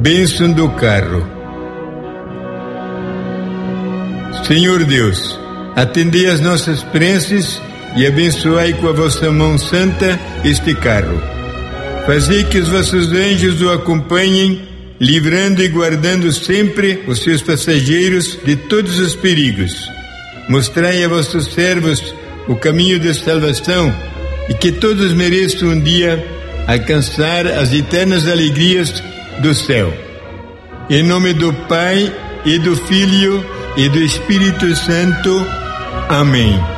bênção do carro. Senhor Deus, atendei as nossas preces e abençoai com a vossa mão santa este carro. Fazei que os vossos anjos o acompanhem, livrando e guardando sempre os seus passageiros de todos os perigos. Mostrai a vossos servos o caminho de salvação e que todos mereçam um dia alcançar as eternas alegrias do céu. Em nome do Pai e do Filho e do Espírito Santo. Amém.